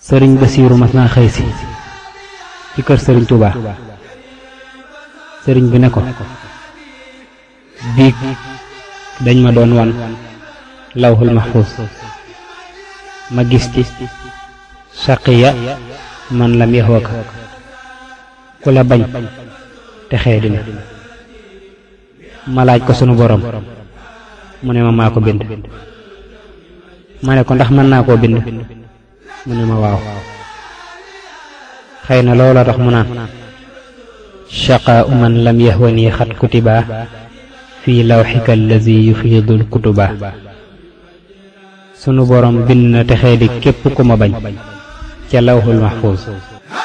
sëriñ Basiiru mas naa xëy si ci kër sëriñ Tuubaa sëriñ bi ne ko biig dañ ma doon wan lawhul mahfuus ma gis ci saqiya man lam yaxwaka ku la bañ te xee dina ma laaj ko sunu borom mu ne ma maa ko bind ma ne ko ndax mën naa koo bind mu ne ma waaw xëy na loola tax mu naan shaqaa man lam yahwani xat kutiba fii lawxika allazi yufiidul kutuba sunu borom bind na texee di képp ku ma bañ ca lawxul mahfuus